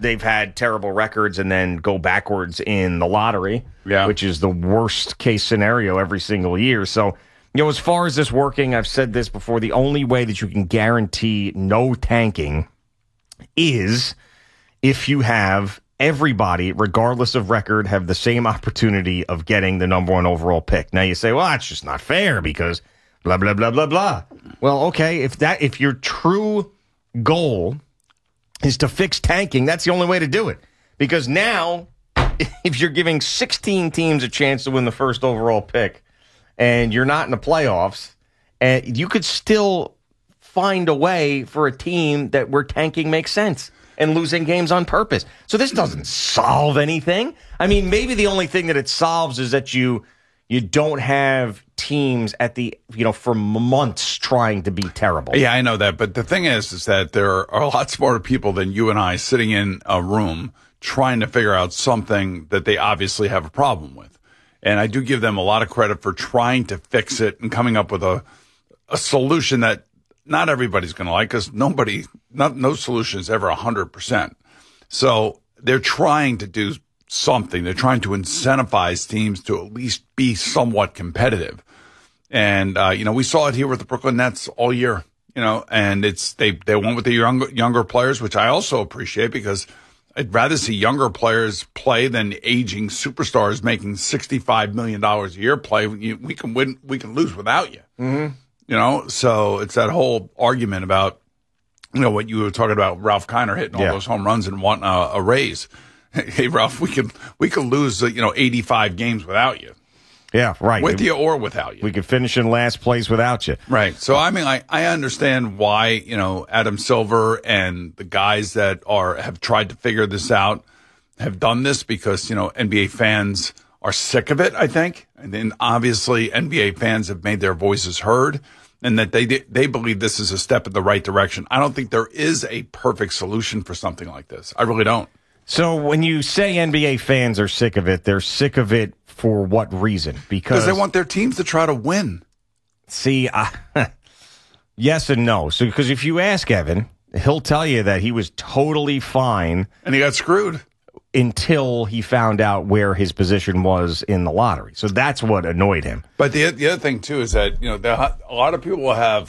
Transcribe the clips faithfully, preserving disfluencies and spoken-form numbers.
they've had terrible records and then go backwards in the lottery, yeah. which is the worst case scenario every single year. So, you know, as far as this working, I've said this before, the only way that you can guarantee no tanking is if you have everybody, regardless of record, have the same opportunity of getting the number one overall pick. Now you say, well, that's just not fair because blah, blah, blah, blah, blah. Well, okay, if that if your true goal is to fix tanking, that's the only way to do it. Because now, if you're giving sixteen teams a chance to win the first overall pick and you're not in the playoffs, uh, you could still find a way for a team that where tanking makes sense and losing games on purpose. So this doesn't solve anything. I mean, maybe the only thing that it solves is that you you don't have teams at the, you know, for months trying to be terrible. Yeah, I know that. But the thing is, is that there are a lot smarter people than you and I sitting in a room trying to figure out something that they obviously have a problem with. And I do give them a lot of credit for trying to fix it and coming up with a, a solution that not everybody's going to like, because nobody, not, no solution is ever one hundred percent. So they're trying to do something. They're trying to incentivize teams to at least be somewhat competitive. And, uh, you know, we saw it here with the Brooklyn Nets all year, you know, and it's, they, they went with the younger, younger players, which I also appreciate, because I'd rather see younger players play than aging superstars making sixty-five million dollars a year play. We can win, we can lose without you. Mm-hmm. You know, so it's that whole argument about, you know, what you were talking about, Ralph Kiner hitting all yeah. those home runs and wanting a, a raise. Hey, Ralph, we can we can lose, you know, eighty-five games without you. Yeah, right. With you or without you. We could finish in last place without you. Right. So, I mean, I, I understand why, you know, Adam Silver and the guys that are have tried to figure this out have done this, because, you know, N B A fans are sick of it, I think. And then obviously N B A fans have made their voices heard, and that they they believe this is a step in the right direction. I don't think there is a perfect solution for something like this. I really don't. So when you say N B A fans are sick of it, they're sick of it for what reason? Because they want their teams to try to win. See, uh, yes and no. So because if you ask Evan, he'll tell you that he was totally fine. And he got screwed. Until he found out where his position was in the lottery. So that's what annoyed him. But the the other thing, too, is that, you know, there, a lot of people will have,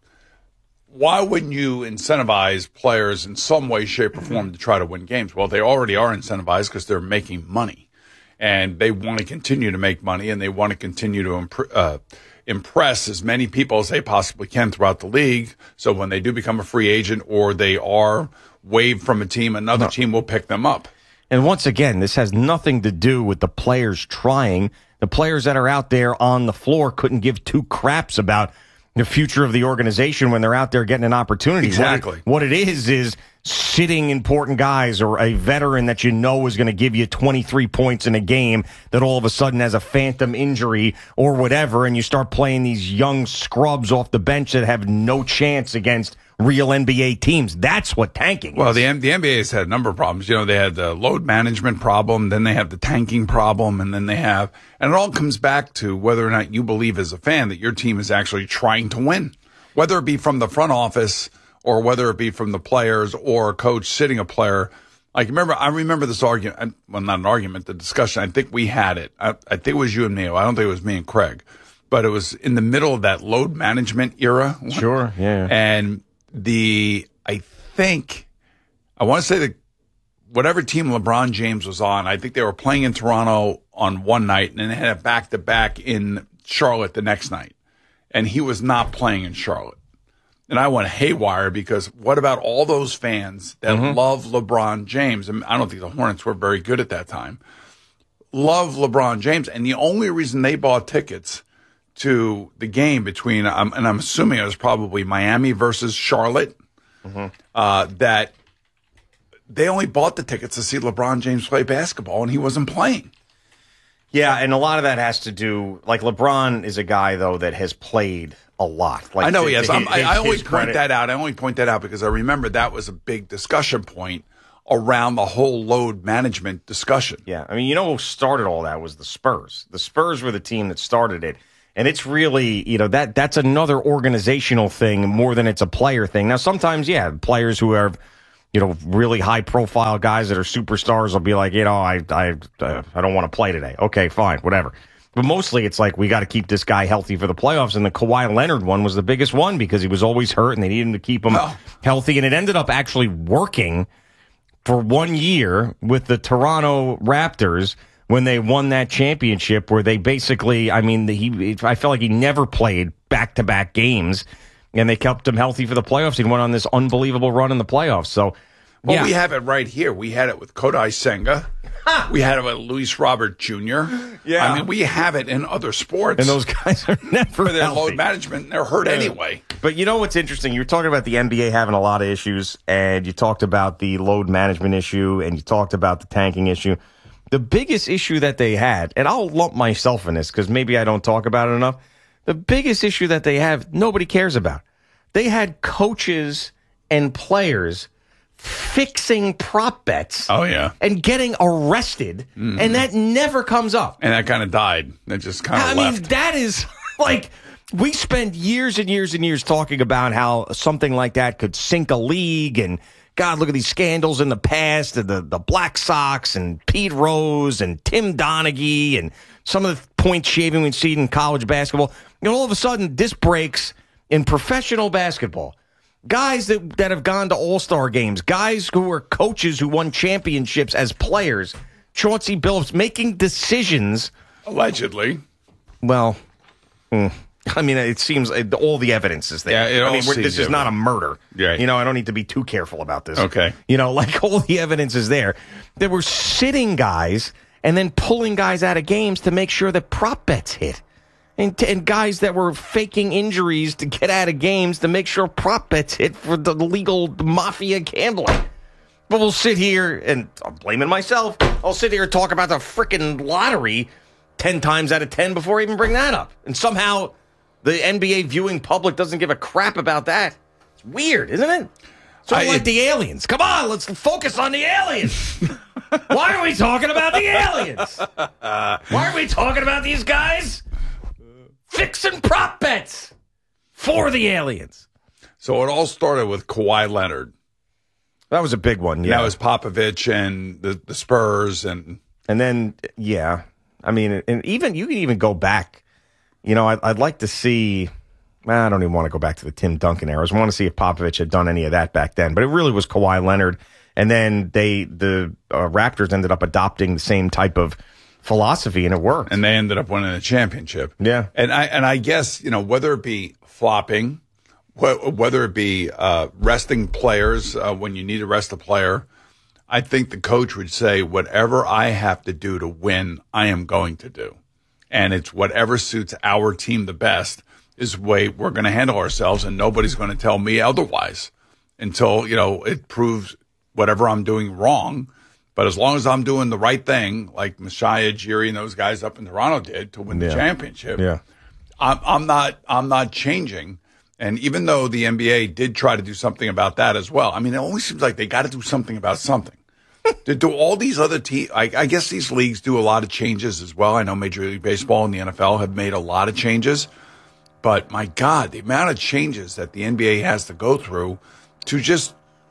why wouldn't you incentivize players in some way, shape, or form to try to win games? Well, they already are incentivized because they're making money. And they want to continue to make money, and they want to continue to imp- uh, impress as many people as they possibly can throughout the league. So when they do become a free agent or they are waived from a team, another no. team will pick them up. And once again, this has nothing to do with the players trying. The players that are out there on the floor couldn't give two craps about the future of the organization when they're out there getting an opportunity. Exactly. What it, what it is is sitting important guys, or a veteran that you know is going to give you twenty-three points in a game that all of a sudden has a phantom injury or whatever, and you start playing these young scrubs off the bench that have no chance against real N B A teams. That's what tanking is. Well, the, the N B A has had a number of problems. You know, they had the load management problem, then they have the tanking problem, and then they have, and it all comes back to whether or not you believe as a fan that your team is actually trying to win, whether it be from the front office or whether it be from the players or a coach sitting a player. Like, remember, I remember this argument, well, not an argument, the discussion. I think we had it. I, I think it was you and me. I don't think it was me and Craig, but it was in the middle of that load management era. Sure, yeah. And the, I think, I want to say that whatever team LeBron James was on, I think they were playing in Toronto on one night, and then they had a back-to-back in Charlotte the next night. And he was not playing in Charlotte. And I went haywire, because what about all those fans that mm-hmm. love LeBron James? And I don't think the Hornets were very good at that time. Love LeBron James. And the only reason they bought tickets to the game between, um, and I'm assuming it was probably Miami versus Charlotte, mm-hmm. uh, that they only bought the tickets to see LeBron James play basketball, and he wasn't playing. Yeah, and a lot of that has to do, like, LeBron is a guy, though, that has played a lot. Like, I know he has. His, I, I always point credit. that out. I only point that out because I remember that was a big discussion point around the whole load management discussion. Yeah, I mean, you know who started all that was the Spurs. The Spurs were the team that started it. And it's really, you know, that that's another organizational thing more than it's a player thing. Now, sometimes, yeah, players who have, you know, really high-profile guys that are superstars will be like, you know, I I uh, I don't want to play today. Okay, fine, whatever. But mostly it's like we got to keep this guy healthy for the playoffs. And the Kawhi Leonard one was the biggest one because he was always hurt and they needed him to keep him oh. healthy. And it ended up actually working for one year with the Toronto Raptors when they won that championship where they basically, I mean, he I felt like he never played back-to-back games. And they kept him healthy for the playoffs. He went on this unbelievable run in the playoffs. So, well, yeah. we have it right here. We had it with Kodai Senga. We had it with Luis Robert Junior Yeah. I mean, we have it in other sports. And those guys are never for their healthy. load management. They're hurt Yeah. anyway. But you know what's interesting? You were talking about the N B A having a lot of issues, and you talked about the load management issue, and you talked about the tanking issue. The biggest issue that they had, and I'll lump myself in this because maybe I don't talk about it enough, the biggest issue that they have, nobody cares about. They had coaches and players fixing prop bets. Oh, yeah. And getting arrested, mm-hmm. and that never comes up. And that kind of died. That just kind of I left. mean, that is like, we spent years and years and years talking about how something like that could sink a league, and God, look at these scandals in the past, and the, the Black Sox, and Pete Rose, and Tim Donaghy, and some of the point shaving we've seen in college basketball. And all of a sudden, this breaks in professional basketball. Guys that, that have gone to all-star games, guys who are coaches who won championships as players, Chauncey Billups making decisions. Allegedly. Well, mm, I mean, it seems uh, all the evidence is there. Yeah, it I all mean, we're, this seems is not a murder. Right. You know, I don't need to be too careful about this. Okay. You know, like all the evidence is there. They were sitting guys and then pulling guys out of games to make sure that prop bets hit. And, and guys that were faking injuries to get out of games to make sure prop bets hit for the legal mafia gambling. But we'll sit here, and I'm blaming myself, I'll sit here and talk about the frickin' lottery ten times out of ten before I even bring that up. And somehow the N B A viewing public doesn't give a crap about that. It's weird, isn't it? Sort of I, like the aliens. Come on, let's focus on the aliens. Why are we talking about the aliens? Why are we talking about these guys fixing prop bets for the aliens? So it all started with Kawhi Leonard. That was a big one, yeah. That was Popovich and the, the Spurs. And and then, yeah, I mean, and even you can even go back. You know, I'd, I'd like to see, I don't even want to go back to the Tim Duncan era. I want to see if Popovich had done any of that back then. But it really was Kawhi Leonard. And then they, the uh, Raptors ended up adopting the same type of philosophy, and it worked. And they ended up winning a championship. Yeah. And I and I guess, you know, whether it be flopping, wh- whether it be uh, resting players uh, when you need to rest a player, I think the coach would say, whatever I have to do to win, I am going to do. And it's whatever suits our team the best is the way we're going to handle ourselves, and nobody's going to tell me otherwise until, you know, it proves whatever I'm doing wrong. But as long as I'm doing the right thing, like Masai Ujiri and those guys up in Toronto did to win the yeah. championship, yeah. I'm, I'm not I'm not changing. And even though the N B A did try to do something about that as well, I mean, it always seems like they got to do something about something. do, do all these other teams, I, I guess these leagues do a lot of changes as well. I know Major League Baseball and the N F L have made a lot of changes. But my God, the amount of changes that the N B A has to go through to just,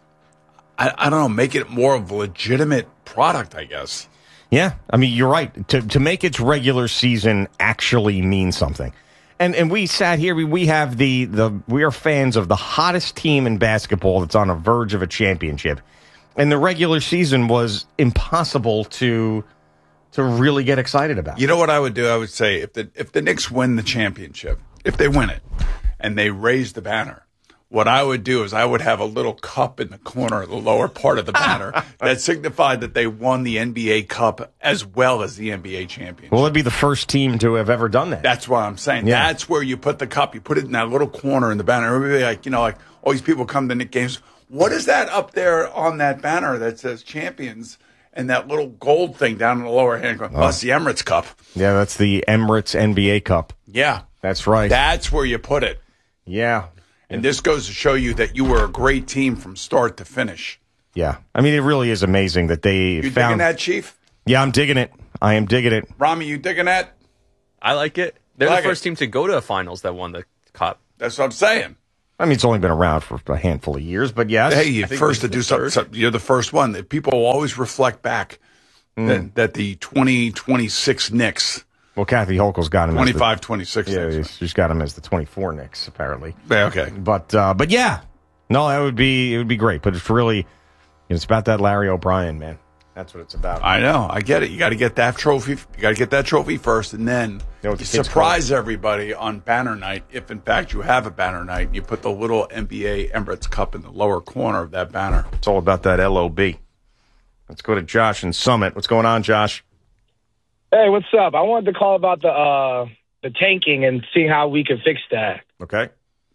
I, I don't know, make it more of a legitimate product, I guess. Yeah, I mean, you're right. To to make its regular season actually mean something. And and we sat here, we, we have the, the, we are fans of the hottest team in basketball that's on the verge of a championship. And the regular season was impossible to to really get excited about. You know what I would do? I would say if the if the Knicks win the championship, if they win it, and they raise the banner, what I would do is I would have a little cup in the corner, the lower part of the banner, that signified that they won the N B A Cup as well as the N B A championship. Well, it'd be the first team to have ever done that. That's what I'm saying. Yeah. That's where you put the cup. You put it in that little corner in the banner. Everybody, like, you know, like all these people come to Knicks games. What is that up there on that banner that says champions and that little gold thing down in the lower hand? Going, oh, that's the Emirates Cup. Yeah, that's the Emirates N B A Cup. Yeah. That's right. That's where you put it. Yeah. And this goes to show you that you were a great team from start to finish. Yeah. I mean, it really is amazing that they you found... digging that, Chief? Yeah, I'm digging it. I am digging it. Rami, you digging that? I like it. They're like the first it. team to go to a finals that won the cup. That's what I'm saying. I mean, it's only been around for a handful of years, but yes. Hey, you're first to do something, something. You're the first one. People will always reflect back mm. that, that the twenty twenty-six Knicks. Well, Kathy Hochul's got him twenty-five as the, twenty-six Yeah, Knicks. she's got him as the twenty-four Knicks, apparently. Yeah, okay. But, uh, but yeah. No, that would be, it would be great. But it's really, it's about that Larry O'Brien, man. That's what it's about. I know. I get it. You got to get that trophy. You got to get that trophy first, and then you, know, you surprise called? everybody on banner night. If in fact you have a banner night, and you put the little N B A Emirates Cup in the lower corner of that banner. It's all about that L O B. Let's go to Josh in Summit. What's going on, Josh? Hey, what's up? I wanted to call about the uh, the tanking and see how we can fix that. Okay.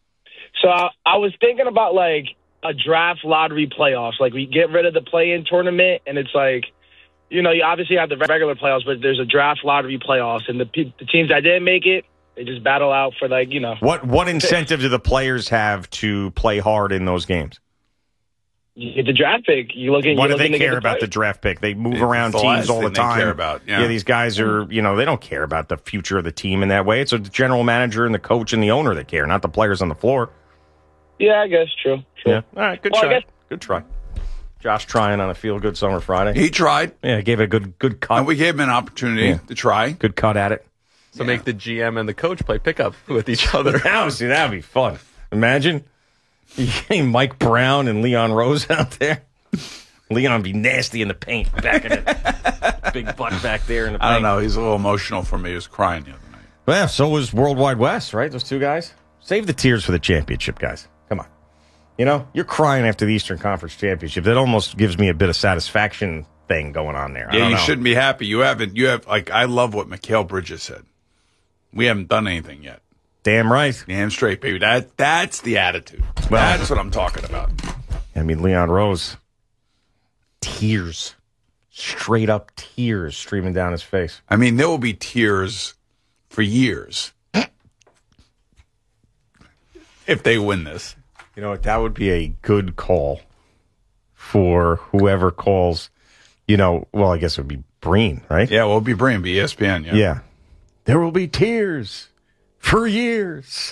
So I, I was thinking about like a draft lottery playoffs. Like we get rid of the play-in tournament, and it's like, you know, you obviously have the regular playoffs, but there's a draft lottery playoffs, and the the teams that didn't make it, they just battle out for like, you know. What what incentive do the players have to play hard in those games? You get the draft pick. You look at what you do they care the about player. the draft pick? They move it's around the teams all the time. They care about, yeah. yeah, these guys are, you know, they don't care about the future of the team in that way. It's the general manager and the coach and the owner that care, not the players on the floor. Yeah, I guess true. true. Yeah. All right, good well, try. Guess- good try. Josh trying on a Feel Good Summer Friday. He tried. Yeah, gave it a good good cut. And we gave him an opportunity yeah. to try. Good cut at it. So yeah. make the G M and the coach play pickup with each other. Now, see, that'd be fun. Imagine Mike Brown and Leon Rose out there. Leon be nasty in the paint, back in it. Big butt back there in the paint. I don't know. He's a little emotional for me. He was crying the other night. Well, yeah, so was Worldwide West, right? Those two guys. Save the tears for the championship, guys. Come on. You know, you're crying after the Eastern Conference Championship. That almost gives me a bit of satisfaction thing going on there. I yeah, don't you know. shouldn't be happy. You haven't. You have, like, I love what Mikal Bridges said. We haven't done anything yet. Damn right. Damn straight, baby. That That's the attitude. Well, that's what I'm talking about. I mean, Leon Rose, tears, straight up tears streaming down his face. I mean, there will be tears for years if they win this. You know, that would be a good call for whoever calls, you know, well, I guess it would be Breen, right? Yeah, well, it would be Breen, be E S P N, yeah. Yeah. There will be tears for years.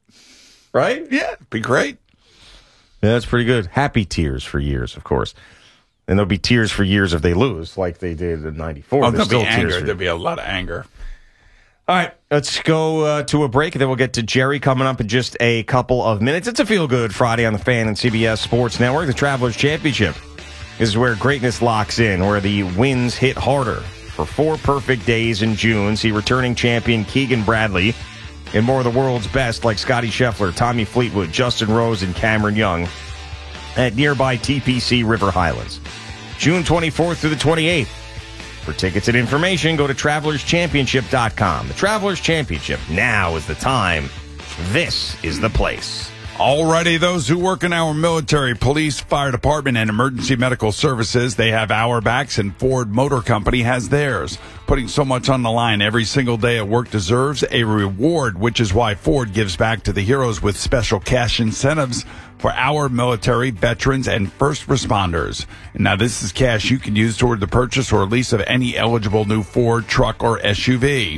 Right? Yeah, it'd be great. Yeah, that's pretty good. Happy tears for years, of course. And there'll be tears for years if they lose, like they did in ninety-four. Oh, there'll still be anger. For... There'll be a lot of anger. All right, let's go uh, to a break, and then we'll get to Jerry coming up in just a couple of minutes. It's a feel-good Friday on the Fan and C B S Sports Network. The Travelers Championship is where greatness locks in, where the wins hit harder. For four perfect days in June, see returning champion Keegan Bradley and more of the world's best like Scotty Scheffler, Tommy Fleetwood, Justin Rose, and Cameron Young at nearby T P C River Highlands. June twenty-fourth through the twenty-eighth. For tickets and information, go to travelers championship dot com. The Travelers Championship. Now is the time. This is the place. Alrighty, those who work in our military, police, fire department, and emergency medical services, they have our backs, and Ford Motor Company has theirs. Putting so much on the line every single day at work deserves a reward, which is why Ford gives back to the heroes with special cash incentives for our military, veterans, and first responders. And now this is cash you can use toward the purchase or lease of any eligible new Ford truck or S U V.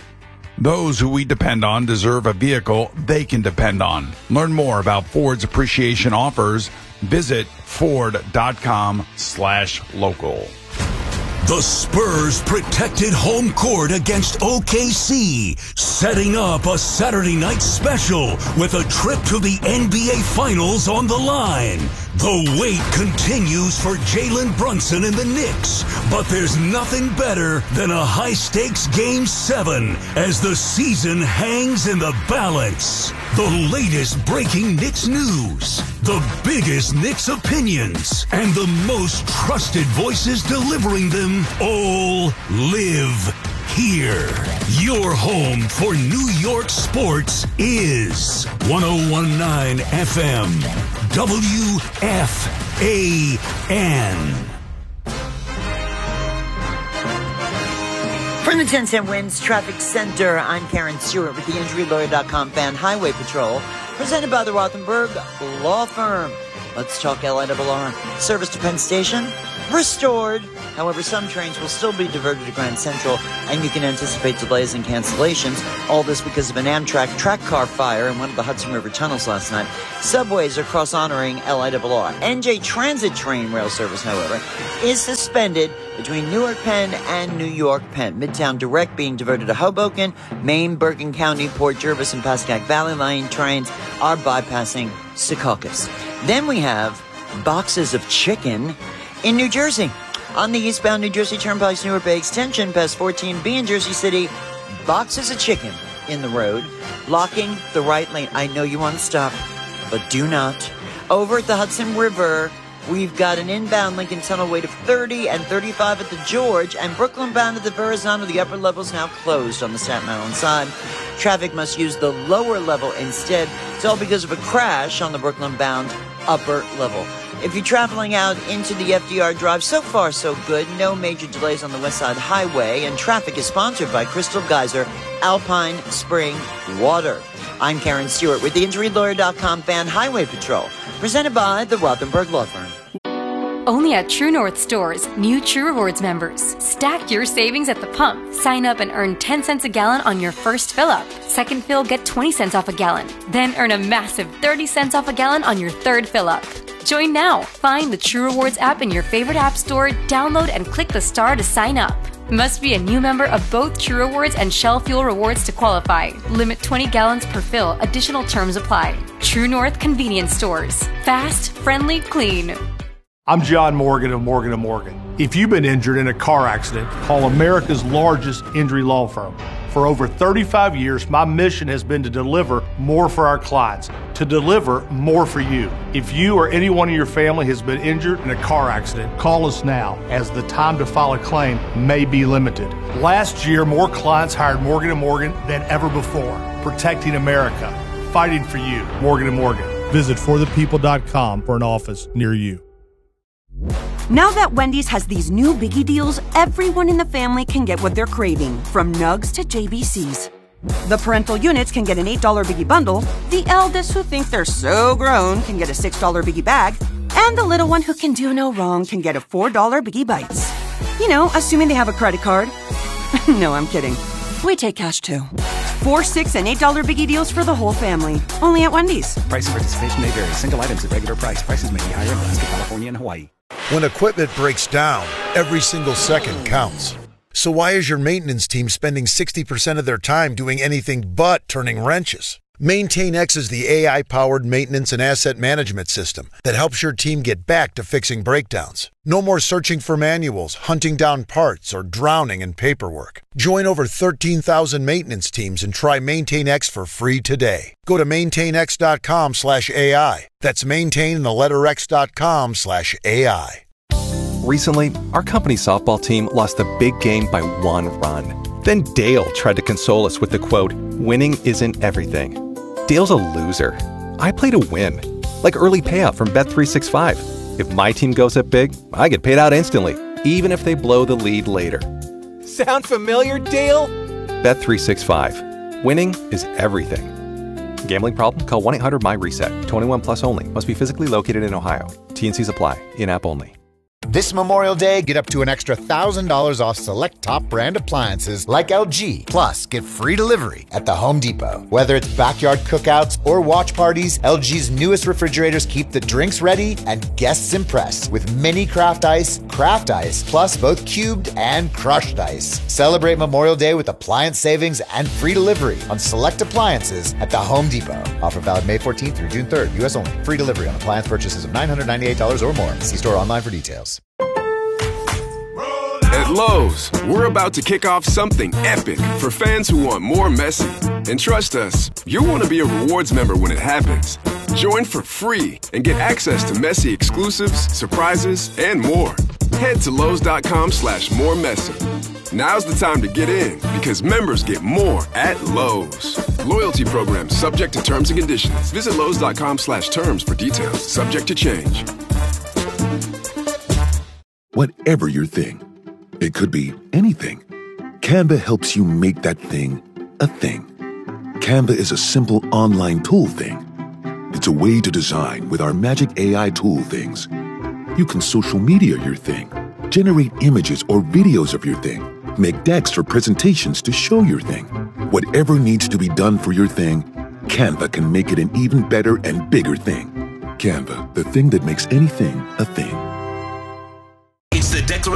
Those who we depend on deserve a vehicle they can depend on. Learn more about Ford's appreciation offers. Visit Ford.com slash local. The Spurs protected home court against O K C, setting up a Saturday night special with a trip to the N B A Finals on the line. The wait continues for Jalen Brunson and the Knicks, but there's nothing better than a high-stakes Game seven as the season hangs in the balance. The latest breaking Knicks news, the biggest Knicks opinions, and the most trusted voices delivering them all live here. Your home for New York sports is one oh one point nine F M, W F A N. From the ten cent Winds Traffic Center, I'm Karen Stewart with the Injury Lawyer dot com Fan Highway Patrol, presented by the Rothenberg Law Firm. Let's talk L I R R. Service to Penn Station, restored. However, some trains will still be diverted to Grand Central, and you can anticipate delays and cancellations. All this because of an Amtrak track car fire in one of the Hudson River tunnels last night. Subways are cross-honoring L I R R. N J Transit train rail service, however, is suspended between Newark Penn and New York Penn. Midtown Direct being diverted to Hoboken. Maine, Bergen County, Port Jervis, and Pascack Valley Line trains are bypassing Secaucus. Then we have boxes of chicken in New Jersey. On the eastbound New Jersey Turnpike's Newark Bay extension past fourteen B in Jersey City, boxes of chicken in the road, blocking the right lane. I know you want to stop, but do not. Over at the Hudson River, we've got an inbound Lincoln Tunnel wait of thirty and thirty-five at the George, and Brooklyn bound at the Verrazano. The upper level's now closed on the Staten Island side. Traffic must use the lower level instead. It's all because of a crash on the Brooklyn bound upper level. If you're traveling out into the F D R Drive, so far so good. No major delays on the West Side Highway, and traffic is sponsored by Crystal Geyser Alpine Spring Water. I'm Karen Stewart with the Injury Lawyer dot com Fan Highway Patrol, presented by the Rothenberg Law Firm. Only at True North stores, new True Rewards members. Stack your savings at the pump. Sign up and earn ten cents a gallon on your first fill up. Second fill, get twenty cents off a gallon. Then earn a massive thirty cents off a gallon on your third fill up. Join now. Find the True Rewards app in your favorite app store, download and click the star to sign up. Must be a new member of both True Rewards and Shell Fuel Rewards to qualify. Limit twenty gallons per fill. Additional terms apply. True North Convenience Stores. Fast, friendly, clean. I'm John Morgan of Morgan and Morgan. If you've been injured in a car accident, call America's largest injury law firm. For over thirty-five years, my mission has been to deliver more for our clients, to deliver more for you. If you or anyone in your family has been injured in a car accident, call us now, as the time to file a claim may be limited. Last year, more clients hired Morgan and Morgan than ever before, protecting America, fighting for you. Morgan and Morgan. Visit for the people dot com for an office near you. Now that Wendy's has these new biggie deals, everyone in the family can get what they're craving, from nugs to J B Cs. The parental units can get an eight dollar biggie bundle, the eldest who think they're so grown can get a six dollar biggie bag, and the little one who can do no wrong can get a four dollar biggie bites. You know, assuming they have a credit card. No, I'm kidding. We take cash too. Four, six, and eight dollar biggie deals for the whole family. Only at Wendy's. Price and participation may vary. Single items at regular price. Prices may be higher in Alaska, California, and Hawaii. When equipment breaks down, every single second counts. So why is your maintenance team spending sixty percent of their time doing anything but turning wrenches? MaintainX is the A I-powered maintenance and asset management system that helps your team get back to fixing breakdowns. No more searching for manuals, hunting down parts, or drowning in paperwork. Join over thirteen thousand maintenance teams and try MaintainX for free today. Go to maintainx.com slash AI. That's maintain the letter X dot com slash AI. Recently, our company softball team lost a big game by one run. Then Dale tried to console us with the quote, "Winning isn't everything." Dale's a loser. I play to win. Like early payout from Bet three sixty-five. If my team goes up big, I get paid out instantly, even if they blow the lead later. Sound familiar, Dale? Bet three sixty-five. Winning is everything. Gambling problem? Call one eight hundred M Y reset. twenty-one plus only. Must be physically located in Ohio. T and Cs apply. In-app only. This Memorial Day, get up to an extra one thousand dollars off select top brand appliances like L G. Plus, get free delivery at the Home Depot. Whether it's backyard cookouts or watch parties, L G's newest refrigerators keep the drinks ready and guests impressed with mini craft ice, craft ice, plus both cubed and crushed ice. Celebrate Memorial Day with appliance savings and free delivery on select appliances at the Home Depot. Offer valid May fourteenth through June third, U S only. Free delivery on appliance purchases of nine hundred ninety-eight dollars or more. See store online for details. At Lowe's, we're about to kick off something epic for fans who want more Messi. And trust us, you'll want to be a rewards member when it happens. Join for free and get access to Messi exclusives, surprises, and more. Head to Lowe's.com slash more Messi. Now's the time to get in because members get more at Lowe's. Loyalty program subject to terms and conditions. Visit Lowe's.com slash terms for details. Subject to change. Whatever your thing, it could be anything. Canva helps you make that thing a thing. Canva is a simple online tool thing. It's a way to design with our magic A I tool things. You can social media your thing, Generate images or videos of your thing. Make decks for presentations to show your thing. Whatever needs to be done for your thing, Canva can make it an even better and bigger thing. Canva, the thing that makes anything a thing. It's the Declaration